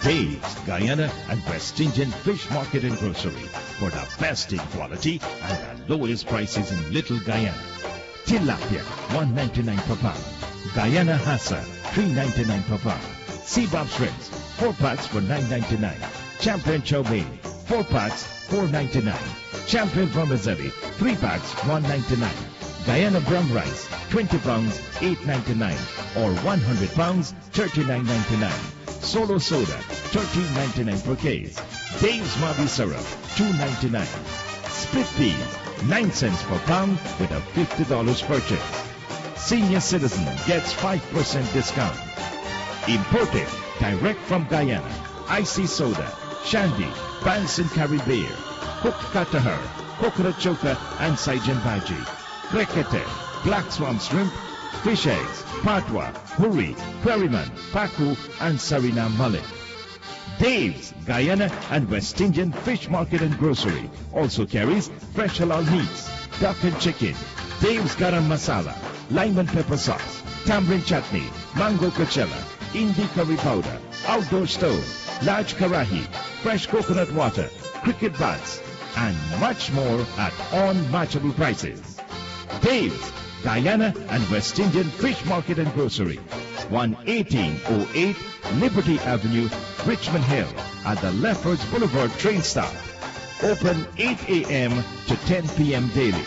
Dave's, Guyana and West Indian Fish Market and Grocery for the best in quality and the lowest prices in Little Guyana. Tilapia, $1.99 per pound. Guyana Hassa, $3.99 per pound. Seabob shrimps, 4 packs for $9.99. Champion chow mein, 4 packs, $4.99. Champion vermicelli, 3 packs, $1.99. Guyana brown rice, 20 pounds, $8.99 or 100 pounds, $39.99. Solo soda, $13.99 per case. Dave's Mabi syrup, $2.99. Split peas, 9 cents per pound with a $50 purchase. Senior citizen gets 5% discount. Imported direct from Guyana. Icy soda, shandy, Banks and Carry beer, cooked katahar, coconut choka and Saijan bhaji, krekete, black swan shrimp, fish eggs, patwa, huri, quarryman, paku and Suriname mullet. Dave's, Guyana and West Indian Fish Market and Grocery also carries fresh halal meats, duck and chicken. Dave's garam masala, lime and pepper sauce, tamarind chutney, mango coachella, Indi curry powder, outdoor stove, large karahi, fresh coconut water, cricket bats, and much more at unmatchable prices. Dave's, Guyana and West Indian Fish Market and Grocery, 11808 Liberty Avenue, Richmond Hill, at the Lefferts Boulevard train stop. Open 8 a.m. to 10 p.m. daily.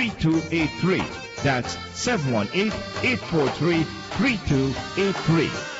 718-843-3283. That's 718-843-3283.